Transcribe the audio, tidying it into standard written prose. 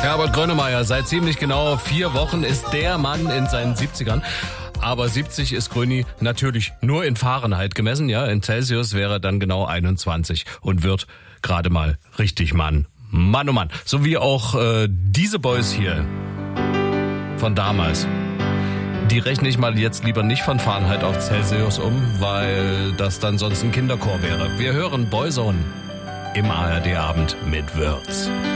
Herbert Grönemeyer, seit ziemlich genau 4 Wochen ist der Mann in seinen 70ern. Aber 70 ist Gröni natürlich nur in Fahrenheit gemessen, ja. In Celsius wäre dann genau 21 und wird gerade mal richtig Mann. Mann, oh Mann. So wie auch diese Boys hier von damals. Die rechne ich mal jetzt lieber nicht von Fahrenheit auf Celsius um, weil das dann sonst ein Kinderchor wäre. Wir hören Boyzone im ARD-Abend mit Würz.